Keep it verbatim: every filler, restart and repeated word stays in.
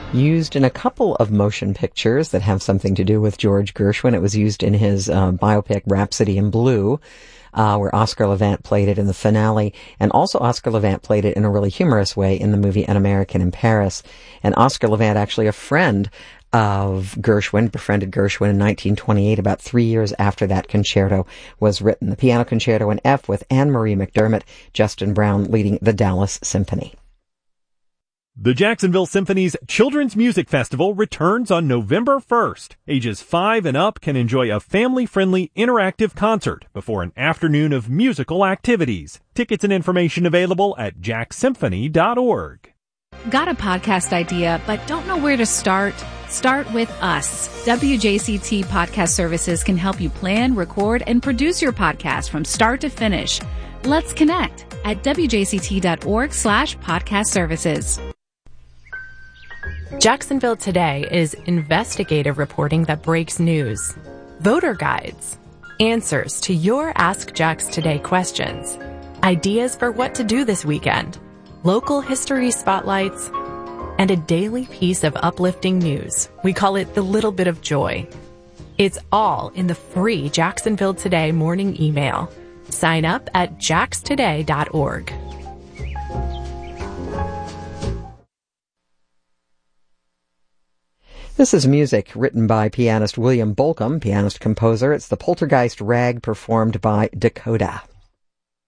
Used in a couple of motion pictures that have something to do with George Gershwin. It was used in his uh, biopic Rhapsody in Blue, uh, where Oscar Levant played it in the finale. And also Oscar Levant played it in a really humorous way in the movie An American in Paris. And Oscar Levant, actually a friend of Gershwin, befriended Gershwin in nineteen twenty-eight, about three years after that concerto was written. The piano concerto in F with Anne-Marie McDermott, Justin Brown leading the Dallas Symphony. The Jacksonville Symphony's Children's Music Festival returns on November first. Ages five and up can enjoy a family-friendly interactive concert before an afternoon of musical activities. Tickets and information available at jack symphony dot org. Got a podcast idea but don't know where to start? Start with us. W J C T Podcast Services can help you plan, record, and produce your podcast from start to finish. Let's connect at w j c t dot org slash podcast services. Jacksonville Today is investigative reporting that breaks news, voter guides, answers to your Ask Jax Today questions, ideas for what to do this weekend, local history spotlights, and a daily piece of uplifting news. We call it the little bit of joy. It's all in the free Jacksonville Today morning email. Sign up at jax today dot org. This is music written by pianist William Bolcom, pianist-composer. It's the Poltergeist Rag performed by Dakota.